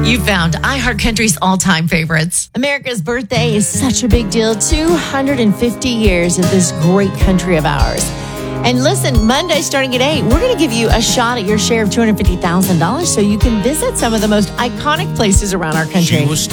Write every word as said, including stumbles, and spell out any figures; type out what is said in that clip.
You found iHeartCountry's all-time favorites. America's birthday is such a big deal. two hundred fifty years of this great country of ours. And listen, Monday starting at eight, we're going to give you a shot at your share of two hundred fifty thousand dollars so you can visit some of the most iconic places around our country.